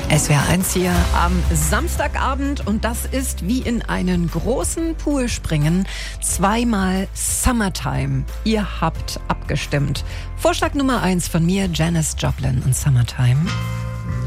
SWR1 hier am Samstagabend und das ist wie in einen großen Pool springen. Zweimal Summertime. Ihr habt abgestimmt. Vorschlag Nummer 1 von mir, Janis Joplin und Summertime.